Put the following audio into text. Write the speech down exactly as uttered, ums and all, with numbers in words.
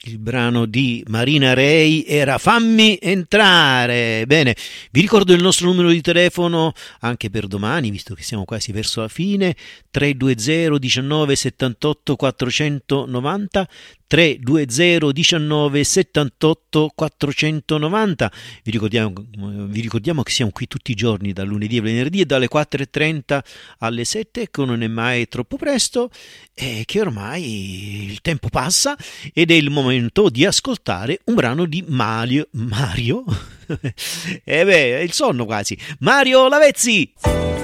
Il brano di Marina Rei era Fammi entrare. Bene, vi ricordo il nostro numero di telefono anche per domani, visto che siamo quasi verso la fine: tre due zero diciannove settantotto quattrocentonovanta, tre due zero diciannove settantotto quattrocentonovanta. Vi ricordiamo, vi ricordiamo che siamo qui tutti i giorni, dal lunedì al venerdì, e dalle quattro e trenta alle sette, che non è mai troppo presto e che ormai il tempo passa ed è il momento di ascoltare un brano di Mario Mario e beh, è il sonno quasi Mario Lavezzi.